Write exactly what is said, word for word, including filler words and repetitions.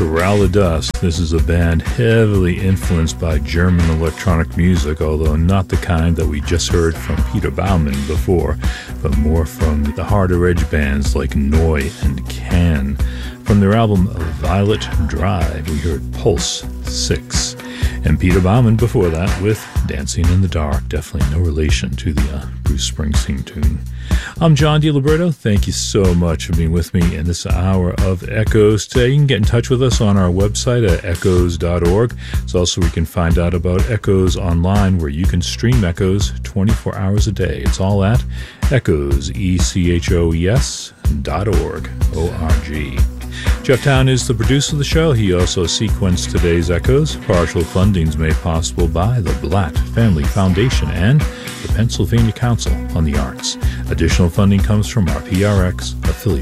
Corral of Dust. This is a band heavily influenced by German electronic music, although not the kind that we just heard from Peter Baumann before, but more from the harder edge bands like Neu! And Can. From their album Violet Drive, we heard Pulse six. And Peter Baumann before that with Dancing in the Dark. Definitely no relation to the uh, Bruce Springsteen tune. I'm John DiLiberto. Thank you so much for being with me in this hour of Echoes today. You can get in touch with us on our website at echoes dot org. It's also where you can find out about Echoes online, where you can stream Echoes twenty-four hours a day. It's all at echoes, E C H O E S, dot org, O R G. Jeff Town is the producer of the show. He also sequenced today's Echoes. Partial fundings made possible by the Blatt Family Foundation and the Pennsylvania Council on the Arts. Additional funding comes from our P R X affiliate.